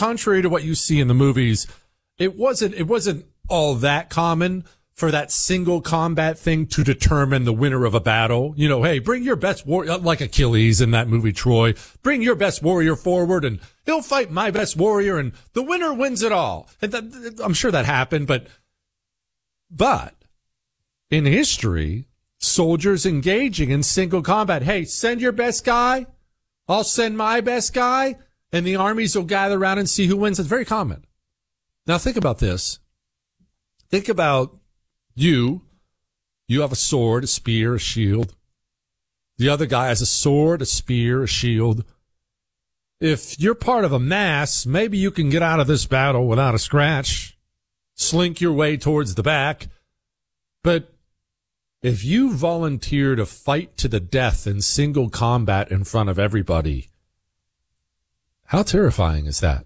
contrary to what you see in the movies, it wasn't all that common for that single combat thing to determine the winner of a battle. You know, hey, bring your best warrior, like Achilles in that movie Troy. Bring your best warrior forward and he'll fight my best warrior and the winner wins it all. And I'm sure that happened, but in history, soldiers engaging in single combat, hey, send your best guy, I'll send my best guy, and the armies will gather around and see who wins. It's very common. Now think about this. Think about you have a sword, a spear, a shield. The other guy has a sword, a spear, a shield. If you're part of a mass, maybe you can get out of this battle without a scratch, slink your way towards the back. But if you volunteer to fight to the death in single combat in front of everybody, how terrifying is that?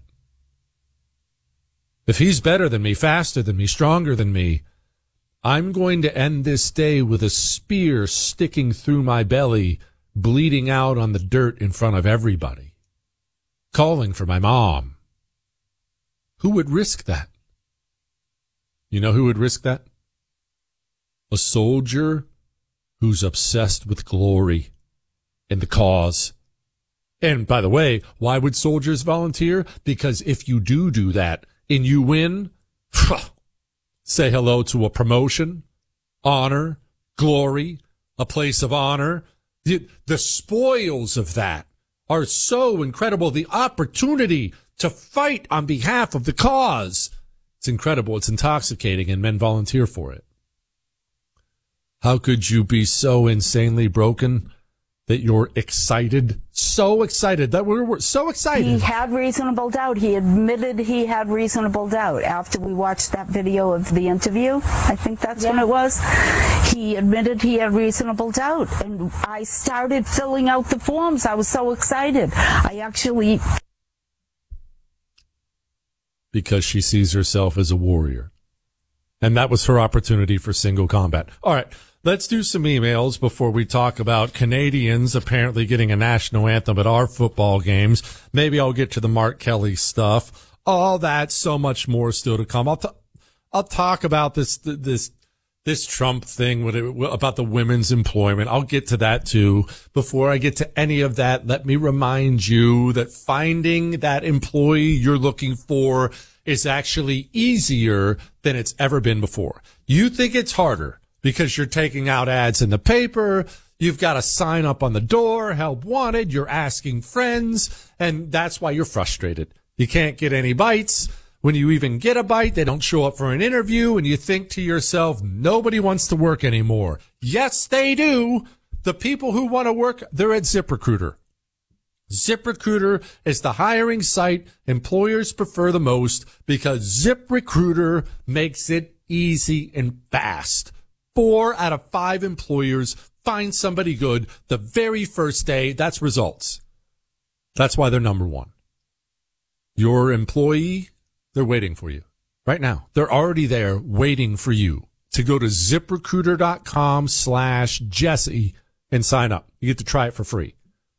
If he's better than me, faster than me, stronger than me, I'm going to end this day with a spear sticking through my belly, bleeding out on the dirt in front of everybody, calling for my mom. Who would risk that? You know who would risk that? A soldier who's obsessed with glory and the cause. And by the way, why would soldiers volunteer? Because if you do that and you win, say hello to a promotion, honor, glory, a place of honor. The spoils of that are so incredible. The opportunity to fight on behalf of the cause. It's incredible. It's intoxicating, and men volunteer for it. How could you be so insanely broken that you're excited? So excited that we're so excited. He had reasonable doubt. He admitted he had reasonable doubt after we watched that video of the interview. I think that's when it was. He admitted he had reasonable doubt. And I started filling out the forms. I was so excited. Because she sees herself as a warrior. And that was her opportunity for single combat. All right. Let's do some emails before we talk about Canadians apparently getting a national anthem at our football games. Maybe I'll get to the Mark Kelly stuff. All that, so much more still to come. I'll talk about this Trump thing about the women's employment. I'll get to that too. Before I get to any of that, let me remind you that finding that employee you're looking for is actually easier than it's ever been before. You think it's harder because you're taking out ads in the paper, you've got a sign up on the door, help wanted, you're asking friends, and that's why you're frustrated. You can't get any bites. When you even get a bite, they don't show up for an interview, and you think to yourself, nobody wants to work anymore. Yes, they do. The people who want to work, they're at ZipRecruiter. ZipRecruiter is the hiring site employers prefer the most because ZipRecruiter makes it easy and fast. 4 out of 5 employers find somebody good the very first day. That's results. That's why they're number one. Your employee, they're waiting for you right now. They're already there waiting for you to go to ZipRecruiter.com/Jesse and sign up. You get to try it for free.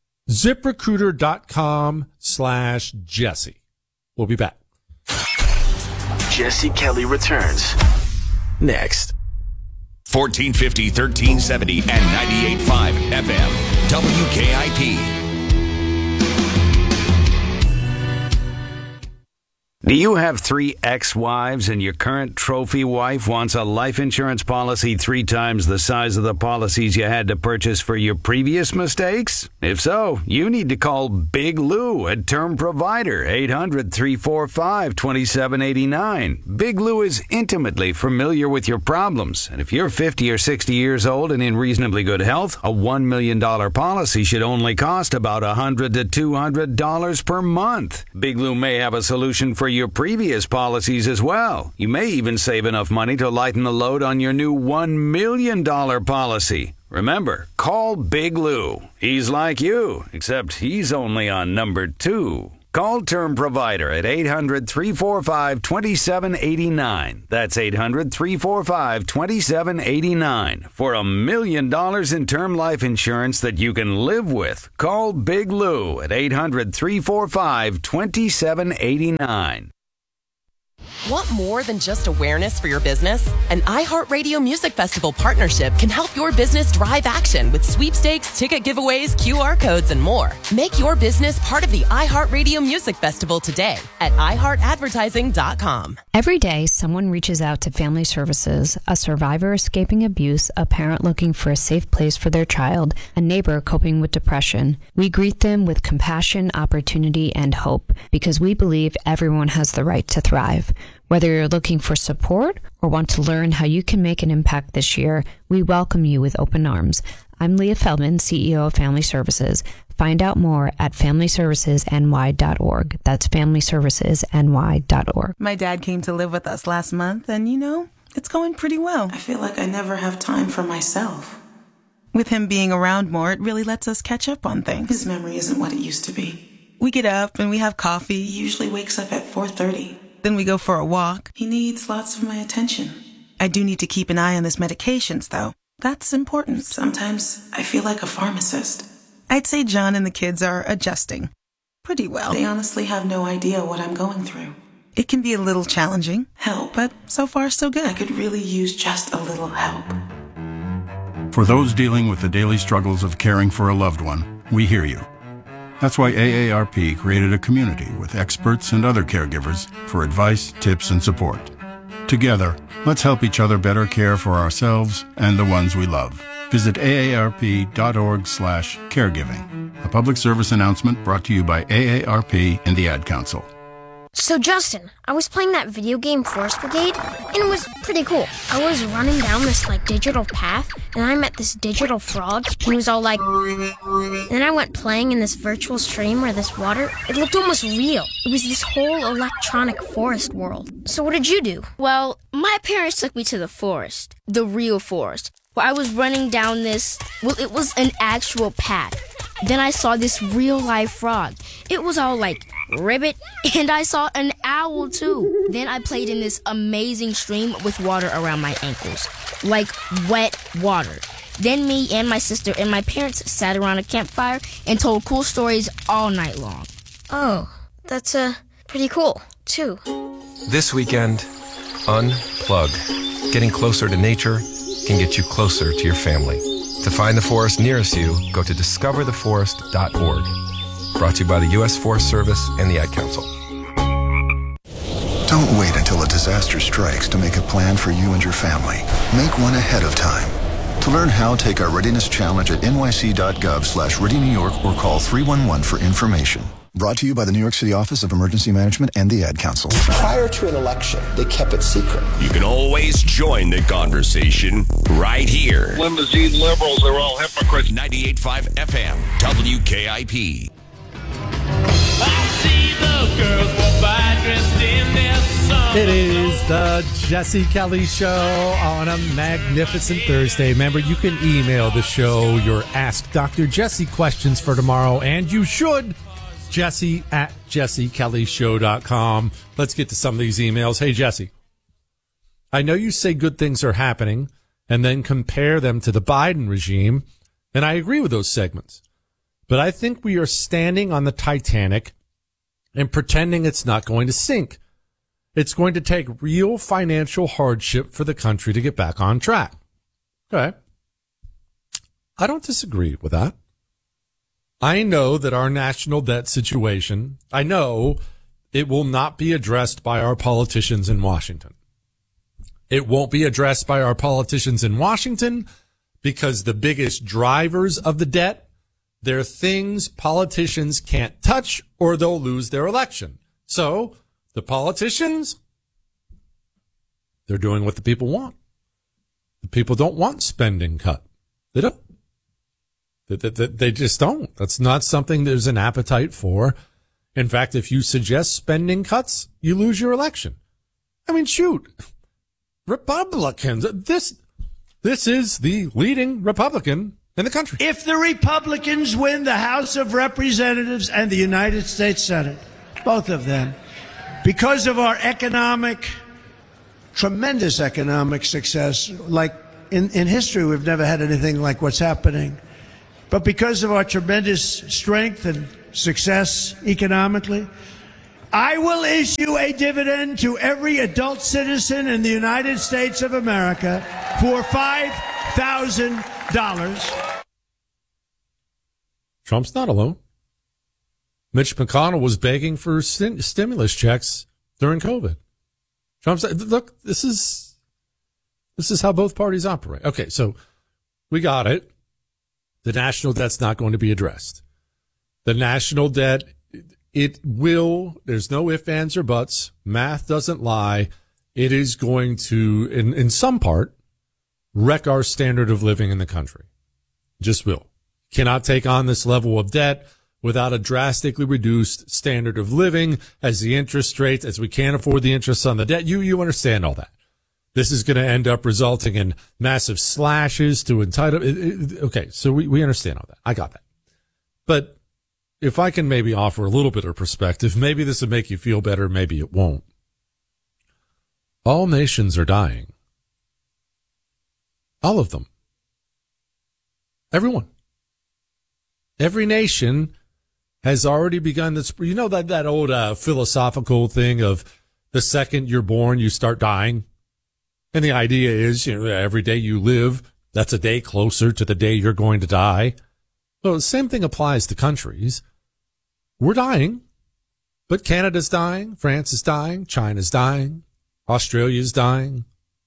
ZipRecruiter.com/Jesse. We'll be back. Jesse Kelly returns next. 1450, 1370, and 98.5 FM. WKIP. Do you have 3 ex-wives and your current trophy wife wants a life insurance policy 3 times the size of the policies you had to purchase for your previous mistakes? If so, you need to call Big Lou at Term Provider, 800-345-2789. Big Lou is intimately familiar with your problems, and if you're 50 or 60 years old and in reasonably good health, a $1 million policy should only cost about $100 to $200 per month. Big Lou may have a solution for your previous policies as well. You may even save enough money to lighten the load on your new $1 million policy. Remember, call Big Lou. He's like you, except he's only on number 2. Call Term Provider at 800-345-2789. That's 800-345-2789. For $1 million in term life insurance that you can live with. Call Big Lou at 800-345-2789. Want more than just awareness for your business? An iHeartRadio Music Festival partnership can help your business drive action with sweepstakes, ticket giveaways, QR codes, and more. Make your business part of the iHeartRadio Music Festival today at iHeartAdvertising.com. Every day, someone reaches out to Family Services, a survivor escaping abuse, a parent looking for a safe place for their child, a neighbor coping with depression. We greet them with compassion, opportunity, and hope because we believe everyone has the right to thrive. Whether you're looking for support or want to learn how you can make an impact this year, we welcome you with open arms. I'm Leah Feldman, CEO of Family Services. Find out more at FamilyServicesNY.org. That's FamilyServicesNY.org. My dad came to live with us last month, and it's going pretty well. I feel like I never have time for myself. With him being around more, it really lets us catch up on things. His memory isn't what it used to be. We get up and we have coffee. He usually wakes up at 4:30. Then we go for a walk. He needs lots of my attention. I do need to keep an eye on his medications, though. That's important. Sometimes I feel like a pharmacist. I'd say John and the kids are adjusting pretty well. They honestly have no idea what I'm going through. It can be a little challenging. Help. But so far, so good. I could really use just a little help. For those dealing with the daily struggles of caring for a loved one, we hear you. That's why AARP created a community with experts and other caregivers for advice, tips, and support. Together, let's help each other better care for ourselves and the ones we love. Visit aarp.org/caregiving. A public service announcement brought to you by AARP and the Ad Council. So, Justin, I was playing that video game Forest Brigade, and it was pretty cool. I was running down this, digital path, and I met this digital frog, and he was all like... And then I went playing in this virtual stream where this water, it looked almost real. It was this whole electronic forest world. So what did you do? Well, my parents took me to the forest, the real forest, where I was running down this... Well, it was an actual path. Then I saw this real-life frog. It was all like... ribbit, and I saw an owl too. Then I played in this amazing stream with water around my ankles, like wet water. Then me and my sister and my parents sat around a campfire and told cool stories all night long. Oh, that's pretty cool too. This weekend, unplug. Getting closer to nature can get you closer to your family. To find the forest nearest you, go to discovertheforest.org. Brought to you by the U.S. Forest Service and the Ad Council. Don't wait until a disaster strikes to make a plan for you and your family. Make one ahead of time. To learn how, take our readiness challenge at nyc.gov/Ready New York or call 311 for information. Brought to you by the New York City Office of Emergency Management and the Ad Council. Prior to an election, they kept it secret. You can always join the conversation right here. Limousine liberals are all hypocrites. 98.5 FM, WKIP. I see the girls walk by dressed in their summer. It is the Jesse Kelly Show on a magnificent Thursday. Remember, you can email the show your Ask Dr. Jesse questions for tomorrow, and you should. Jesse@jessekellyshow.com. Let's get to some of these emails. Hey, Jesse, I know you say good things are happening and then compare them to the Biden regime, and I agree with those segments. But I think we are standing on the Titanic and pretending it's not going to sink. It's going to take real financial hardship for the country to get back on track. Okay. I don't disagree with that. I know that our national debt situation, I know it will not be addressed by our politicians in Washington. It won't be addressed by our politicians in Washington because the biggest drivers of the debt, they're things politicians can't touch or they'll lose their election. So the politicians, they're doing what the people want. The people don't want spending cut. They don't. They just don't. That's not something there's an appetite for. In fact, if you suggest spending cuts, you lose your election. I mean, shoot. Republicans, this is the leading Republican in the country. If the Republicans win the House of Representatives and the United States Senate, both of them. Because of our tremendous economic success, like in history, we've never had anything like what's happening. But because of our tremendous strength and success economically, I will issue a dividend to every adult citizen in the United States of America for $5,000. Trump's not alone. Mitch McConnell was begging for stimulus checks during COVID. Trump said, look, this is how both parties operate. Okay, so we got it. The national debt's not going to be addressed. The national debt, it will, there's no ifs, ands, or buts. Math doesn't lie. It is going to, in some part, wreck our standard of living in the country. Just will. Cannot take on this level of debt without a drastically reduced standard of living as the interest rates, as we can't afford the interest on the debt. You understand all that. This is going to end up resulting in massive slashes to entitlement. Okay, so we understand all that. I got that. But if I can maybe offer a little bit of perspective, maybe this would make you feel better, maybe it won't. All nations are dying. All of them. Everyone. Every nation has already begun this. You know that old philosophical thing of the second you're born, you start dying. And the idea is, every day you live, that's a day closer to the day you're going to die. Well, the same thing applies to countries. We're dying, but Canada's dying, France is dying, China's dying, Australia's dying.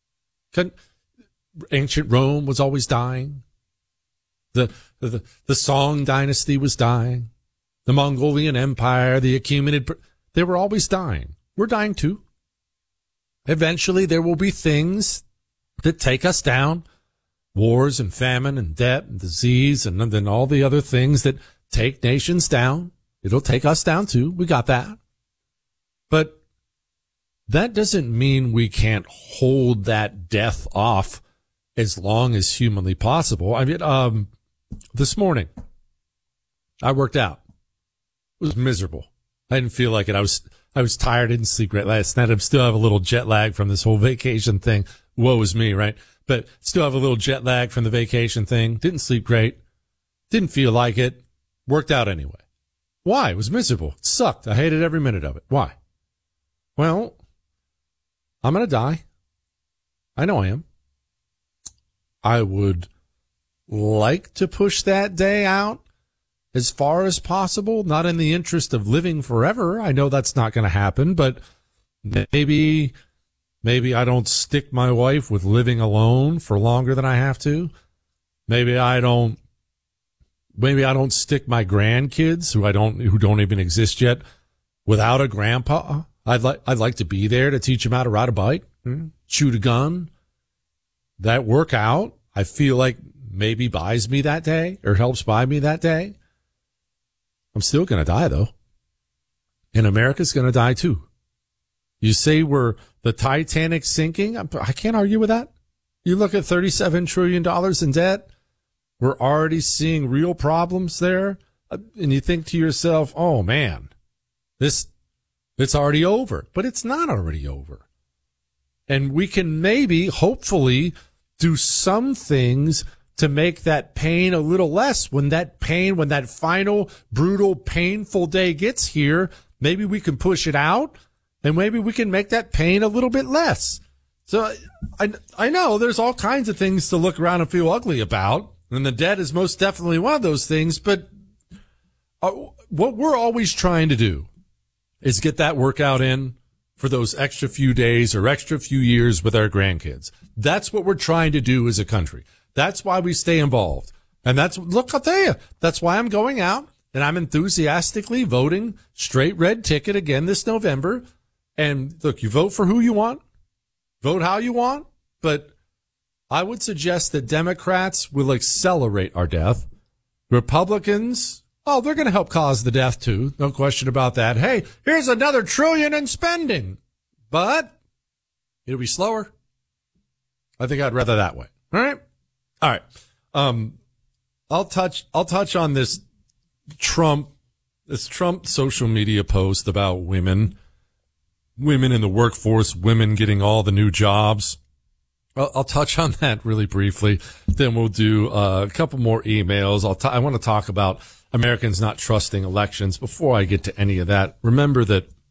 Ancient Rome was always dying. The Song dynasty was dying. The Mongolian Empire, the Achaemenid, they were always dying. We're dying too. Eventually there will be things that take us down. Wars and famine and debt and disease and then all the other things that take nations down. It'll take us down too. We got that. But that doesn't mean we can't hold that death off as long as humanly possible. I mean, this morning I worked out. It was miserable. I didn't feel like it. I was tired. I didn't sleep great last night. I still have a little jet lag from this whole vacation thing. Woe is me, right? But still have a little jet lag from the vacation thing. Didn't sleep great. Didn't feel like it. Worked out anyway. Why? It was miserable. It sucked. I hated every minute of it. Why? Well, I'm going to die. I know I am. I would like to push that day out as far as possible, not in the interest of living forever. I know that's not going to happen, but maybe I don't stick my wife with living alone for longer than I have to. Maybe I don't stick my grandkids who don't even exist yet without a grandpa. I'd like to be there to teach them how to ride a bike, shoot a gun. That workout, I feel like maybe buys me that day or helps buy me that day. I'm still going to die though. And America's going to die too. You say we're the Titanic sinking. I can't argue with that. You look at $37 trillion in debt. We're already seeing real problems there. And you think to yourself, oh man, it's already over, but it's not already over. And we can maybe, hopefully, do some things to make that pain a little less. When that final, brutal, painful day gets here, maybe we can push it out and maybe we can make that pain a little bit less. So I know there's all kinds of things to look around and feel ugly about. And the debt is most definitely one of those things. But what we're always trying to do is get that workout in for those extra few days or extra few years with our grandkids. That's what we're trying to do as a country. That's why we stay involved. And look, I'll tell you, that's why I'm going out and I'm enthusiastically voting straight red ticket again this November. And look, you vote for who you want, vote how you want, but I would suggest that Democrats will accelerate our death. Republicans, they're going to help cause the death too. No question about that. Hey, here's another $1 trillion in spending, but it'll be slower. I think I'd rather that way. All right. All right. I'll touch on this Trump This Trump social media post about women in the workforce, women getting all the new jobs. I'll touch on that really briefly. Then we'll do a couple more emails. I want to talk about Americans not trusting elections. Before I get to any of that, remember that